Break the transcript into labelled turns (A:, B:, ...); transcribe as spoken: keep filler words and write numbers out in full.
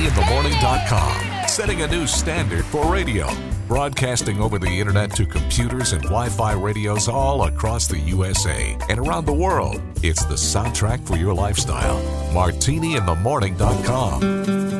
A: martini in the morning dot com, setting a new standard for radio. Broadcasting over the internet to computers and Wi-Fi radios all across the U S A and around the world. It's the soundtrack for your lifestyle. martini in the morning dot com.